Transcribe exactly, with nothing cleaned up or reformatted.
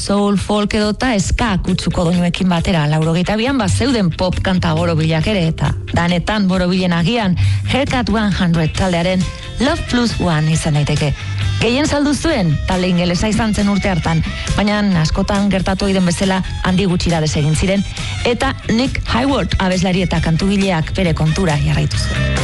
soul, folk edota ska kutsuko doinuekin batera. Laurogeita bian bat zeuden pop kanta borobilak ere eta danetan borobilen agian Haircut one taldearen Love Plus One izan daiteke. Gehien saldu zuen talde ingelesa izan zen urte hartan, baina askotan gertatu egiten bezala handi gutxira desegin ziren eta Nick Hayward abeslari eta kantugileak bere kontura jarraitu zuen.